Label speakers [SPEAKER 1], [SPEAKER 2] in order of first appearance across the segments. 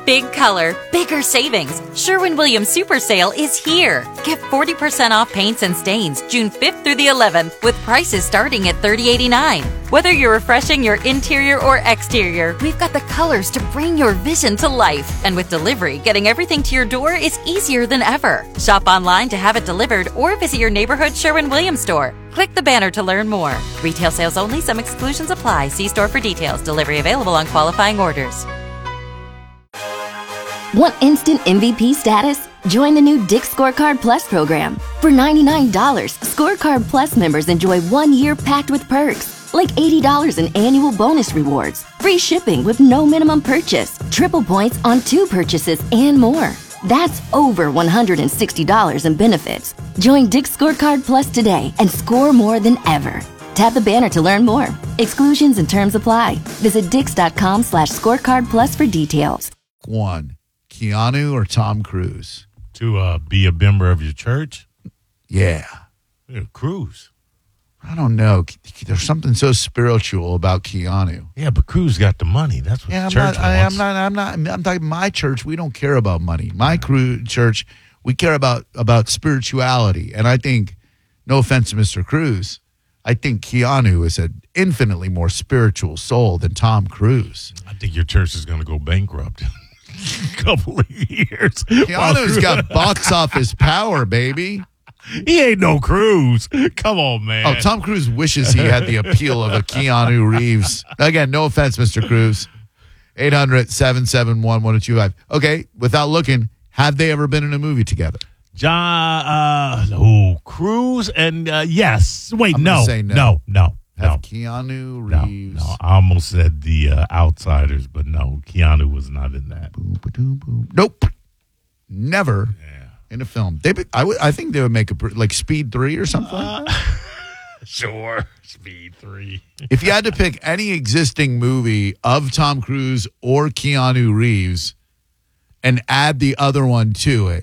[SPEAKER 1] Big color, bigger savings. Sherwin-Williams Super Sale is here. Get 40% off paints and stains June 5th through the 11th with prices starting at $30.89. Whether you're refreshing your interior or exterior, we've got the colors to bring your vision to life. And with delivery, getting everything to your door is easier than ever. Shop online to have it delivered or visit your neighborhood Sherwin-Williams store. Click the banner to learn more. Retail sales only. Some exclusions apply. See store for details. Delivery available on qualifying orders.
[SPEAKER 2] Want instant MVP status? Join the new Dick's Scorecard Plus program. For $99, Scorecard Plus members enjoy 1 year packed with perks, like $80 in annual bonus rewards, free shipping with no minimum purchase, triple points on 2 purchases, and more. That's over $160 in benefits. Join Dick's Scorecard Plus today and score more than ever. Tap the banner to learn more. Exclusions and terms apply. Visit dix.com/scorecard plus for details.
[SPEAKER 3] One, Keanu or Tom Cruise?
[SPEAKER 4] To be a member of your church?
[SPEAKER 3] Yeah.
[SPEAKER 4] Cruise.
[SPEAKER 3] I don't know. There's something so spiritual about Keanu.
[SPEAKER 4] Yeah, but Cruise got the money. That's what the church wants.
[SPEAKER 3] I'm talking my church. We don't care about money. My church, we care about spirituality. And I think, no offense to Mr. Cruise, I think Keanu is an infinitely more spiritual soul than Tom Cruise.
[SPEAKER 4] I think your church is going to go bankrupt in a couple of years.
[SPEAKER 3] Keanu's got box office power, baby.
[SPEAKER 4] He ain't no Cruise. Come on, man.
[SPEAKER 3] Oh, Tom Cruise wishes he had the appeal of a Keanu Reeves. Again, no offense, Mr. Cruise. 800-771-1025. Okay, without looking, have they ever been in a movie together?
[SPEAKER 4] Cruise and yes. Wait,
[SPEAKER 3] I'm
[SPEAKER 4] no.
[SPEAKER 3] gonna say no.
[SPEAKER 4] No.
[SPEAKER 3] Keanu Reeves.
[SPEAKER 4] No, I almost said the Outsiders, but no, Keanu was not in that.
[SPEAKER 3] Boom, ba-doom, boom. Nope. Never in a film. I think they would make like Speed 3 or something.
[SPEAKER 4] Sure, Speed 3.
[SPEAKER 3] If you had to pick any existing movie of Tom Cruise or Keanu Reeves and add the other one to it,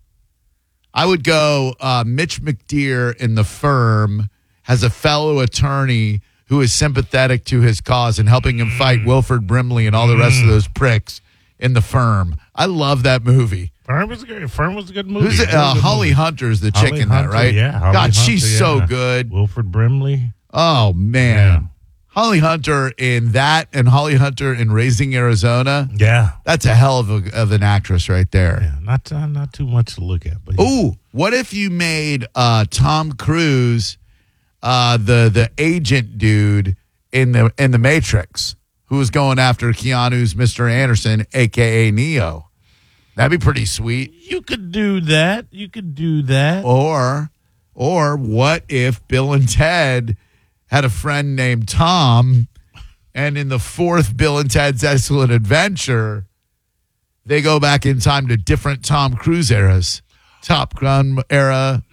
[SPEAKER 3] I would go Mitch McDeere in The Firm has a fellow attorney who is sympathetic to his cause and helping him fight Wilford Brimley and all the rest of those pricks in The Firm. I love that movie.
[SPEAKER 4] Firm was good. Firm was a good movie.
[SPEAKER 3] Who's it? Holly Hunter's the chick in that, right?
[SPEAKER 4] Yeah.
[SPEAKER 3] God, she's so good.
[SPEAKER 4] Wilford Brimley.
[SPEAKER 3] Oh, man. Yeah. Holly Hunter in that and Holly Hunter in Raising Arizona.
[SPEAKER 4] Yeah.
[SPEAKER 3] That's a hell of an actress right there.
[SPEAKER 4] Yeah, not too much to look at. But yeah.
[SPEAKER 3] Ooh, what if you made Tom Cruise the agent dude in the Matrix who was going after Keanu's Mr. Anderson, a.k.a. Neo? That'd be pretty sweet.
[SPEAKER 4] You could do that.
[SPEAKER 3] Or what if Bill and Ted had a friend named Tom, and in the 4th Bill and Ted's Excellent Adventure, they go back in time to different Tom Cruise eras. Top Gun era.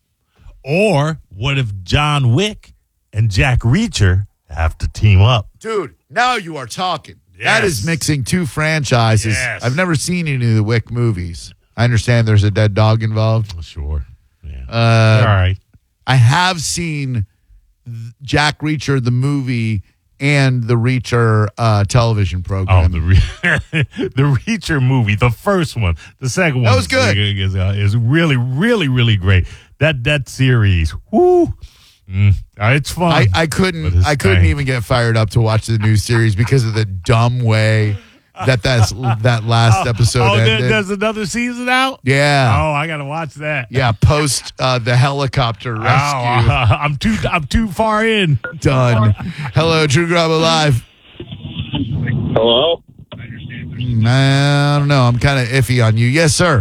[SPEAKER 4] Or what if John Wick and Jack Reacher have to team up?
[SPEAKER 3] Dude, now you are talking.
[SPEAKER 4] Yes.
[SPEAKER 3] That is mixing 2 franchises.
[SPEAKER 4] Yes.
[SPEAKER 3] I've never seen any of the Wick movies. I understand there's a dead dog involved.
[SPEAKER 4] Sure. Yeah. All right.
[SPEAKER 3] I have seen Jack Reacher, the movie, and the Reacher television program.
[SPEAKER 4] Oh, the Reacher movie, the first one. The second one.
[SPEAKER 3] That was good.
[SPEAKER 4] Is really, really, really great. That series, whoo. It's fun.
[SPEAKER 3] I couldn't even get fired up to watch the new series because of the dumb way that last episode ended.
[SPEAKER 4] There's another season out?
[SPEAKER 3] Yeah.
[SPEAKER 4] Oh, I gotta watch that.
[SPEAKER 3] Yeah, post the helicopter rescue.
[SPEAKER 4] I'm too far in.
[SPEAKER 3] Done. Hello, Drew Garabo Live.
[SPEAKER 5] Hello?
[SPEAKER 3] I don't know. I'm kind of iffy on you. Yes, sir.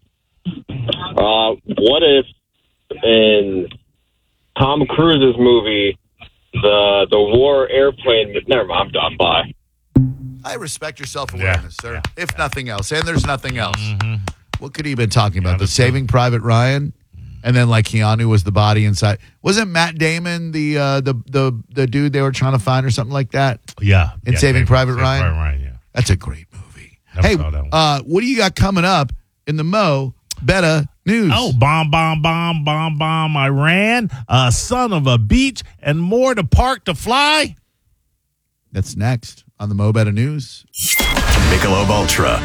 [SPEAKER 5] What if in Tom Cruise's movie, the war airplane... Never mind, I'm done. Bye.
[SPEAKER 3] I respect your self-awareness, sir,
[SPEAKER 4] Yeah.
[SPEAKER 3] if nothing else. And there's nothing else.
[SPEAKER 4] Mm-hmm.
[SPEAKER 3] What could he have been talking about? The Saving Private Ryan? And then, like, Keanu was the body inside. Wasn't Matt Damon the dude they were trying to find or something like that?
[SPEAKER 4] Yeah.
[SPEAKER 3] In Saving Private Ryan?
[SPEAKER 4] Private Ryan, yeah.
[SPEAKER 3] That's a great movie.
[SPEAKER 4] Never
[SPEAKER 3] Hey,
[SPEAKER 4] saw that one.
[SPEAKER 3] what do you got coming up in the Mo Betta News?
[SPEAKER 4] Oh, bomb, Iran, son of a beach, and more to park to fly.
[SPEAKER 3] That's next on the Mo Betta News.
[SPEAKER 6] Michelob Ultra.